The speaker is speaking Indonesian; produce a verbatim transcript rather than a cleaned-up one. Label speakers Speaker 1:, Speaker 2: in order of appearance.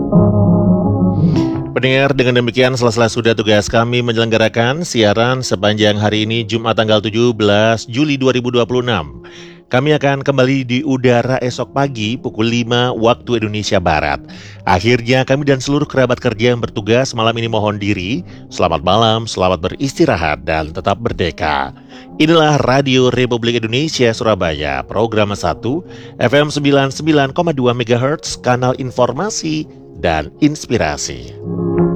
Speaker 1: Pendengar, dengan demikian selesai sudah tugas kami menyelenggarakan siaran sepanjang hari ini Jumat tanggal tujuh belas Juli dua ribu dua puluh enam. Kami akan kembali di udara esok pagi pukul lima waktu Indonesia Barat. Akhirnya kami dan seluruh kerabat kerja yang bertugas malam ini mohon diri. Selamat malam, selamat beristirahat dan tetap merdeka. Inilah Radio Republik Indonesia Surabaya, program satu, F M sembilan puluh sembilan koma dua MHz, kanal informasi dan inspirasi.